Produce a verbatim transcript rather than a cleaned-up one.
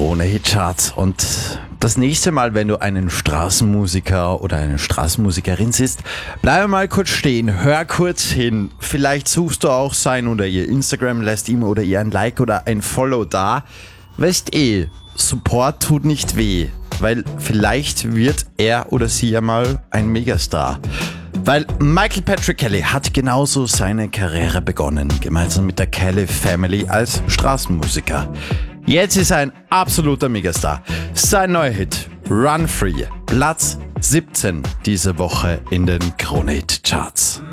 Krone-Hit-Charts. Und das nächste Mal, wenn du einen Straßenmusiker oder eine Straßenmusikerin siehst, bleib mal kurz stehen, hör kurz hin. Vielleicht suchst du auch sein oder ihr Instagram, lässt ihm oder ihr ein Like oder ein Follow da. Weißt eh, Support tut nicht weh, weil vielleicht wird er oder sie ja mal ein Megastar. Weil Michael Patrick Kelly hat genauso seine Karriere begonnen, gemeinsam mit der Kelly Family als Straßenmusiker. Jetzt ist er ein absoluter Megastar. Sein neuer Hit Run Free, Platz siebzehn diese Woche in den Krone-Hit Charts.